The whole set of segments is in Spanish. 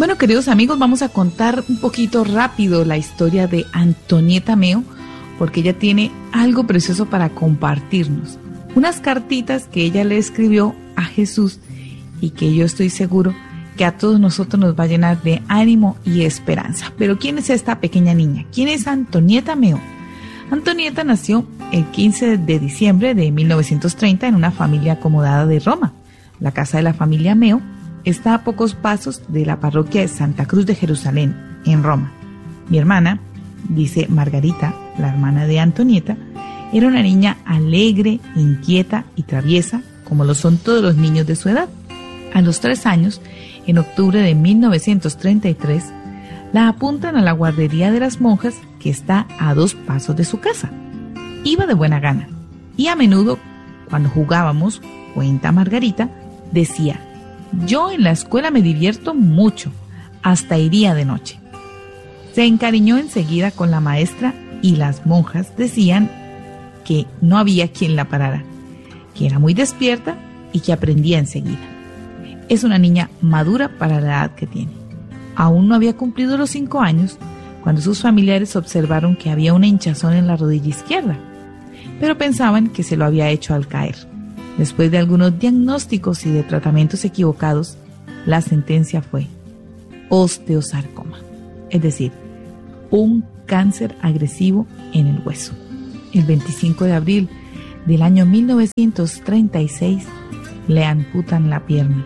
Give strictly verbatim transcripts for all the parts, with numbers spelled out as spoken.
Bueno, queridos amigos, vamos a contar un poquito rápido la historia de Antonieta Meo, porque ella tiene algo precioso para compartirnos. Unas cartitas que ella le escribió a Jesús y que yo estoy seguro que a todos nosotros nos va a llenar de ánimo y esperanza. Pero ¿quién es esta pequeña niña? ¿Quién es Antonieta Meo? Antonieta nació el quince de diciembre de mil novecientos treinta en una familia acomodada de Roma. La casa de la familia Meo está a pocos pasos de la parroquia de Santa Cruz de Jerusalén, en Roma. Mi hermana, dice Margarita, la hermana de Antonieta, era una niña alegre, inquieta y traviesa, como lo son todos los niños de su edad. A los tres años, en octubre de mil novecientos treinta y tres, la apuntan a la guardería de las monjas que está a dos pasos de su casa. Iba de buena gana y a menudo, cuando jugábamos, cuenta Margarita, decía: yo en la escuela me divierto mucho, hasta iría de noche. Se encariñó enseguida con la maestra y las monjas decían que no había quien la parara, que era muy despierta y que aprendía enseguida. Es una niña madura para la edad que tiene. Aún no había cumplido los cinco años cuando sus familiares observaron que había una hinchazón en la rodilla izquierda, pero pensaban que se lo había hecho al caer. Después de algunos diagnósticos y de tratamientos equivocados, la sentencia fue osteosarcoma, es decir, un cáncer agresivo en el hueso. El veinticinco de abril del año mil novecientos treinta y seis le amputan la pierna.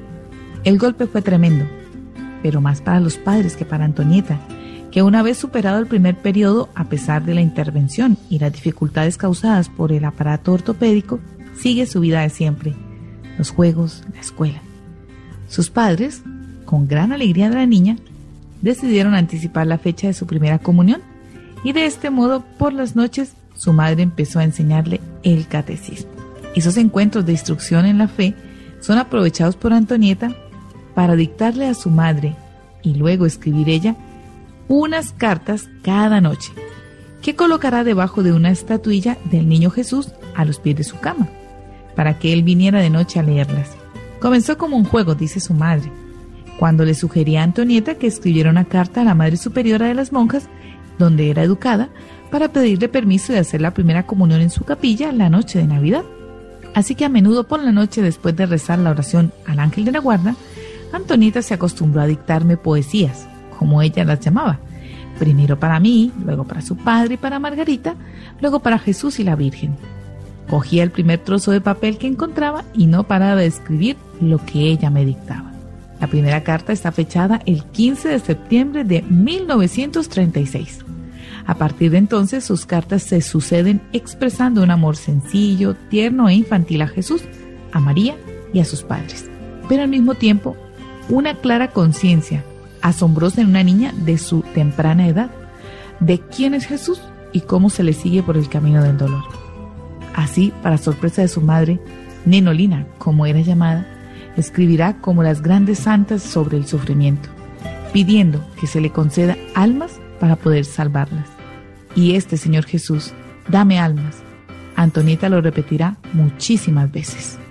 El golpe fue tremendo, pero más para los padres que para Antonieta, que una vez superado el primer periodo, a pesar de la intervención y las dificultades causadas por el aparato ortopédico, sigue su vida de siempre, los juegos, la escuela. Sus padres, con gran alegría de la niña, decidieron anticipar la fecha de su primera comunión y de este modo, por las noches, su madre empezó a enseñarle el catecismo. Esos encuentros de instrucción en la fe son aprovechados por Antonieta para dictarle a su madre y luego escribir ella unas cartas cada noche que colocará debajo de una estatuilla del niño Jesús a los pies de su cama, para que él viniera de noche a leerlas. Comenzó como un juego, dice su madre, cuando le sugería a Antonieta que escribiera una carta a la Madre Superiora de las monjas, donde era educada, para pedirle permiso de hacer la primera comunión en su capilla la noche de Navidad. Así que a menudo por la noche, después de rezar la oración al ángel de la guarda, Antonieta se acostumbró a dictarme poesías, como ella las llamaba, primero para mí, luego para su padre y para Margarita, luego para Jesús y la Virgen. Cogía el primer trozo de papel que encontraba y no paraba de escribir lo que ella me dictaba. La primera carta está fechada el quince de septiembre de mil novecientos treinta y seis. A partir de entonces, sus cartas se suceden expresando un amor sencillo, tierno e infantil a Jesús, a María y a sus padres, pero al mismo tiempo una clara conciencia asombrosa en una niña de su temprana edad, de quién es Jesús y cómo se le sigue por el camino del dolor. Así, para sorpresa de su madre, Nenolina, como era llamada, escribirá como las grandes santas sobre el sufrimiento, pidiendo que se le conceda almas para poder salvarlas. Y este Señor Jesús, dame almas. Antonieta lo repetirá muchísimas veces.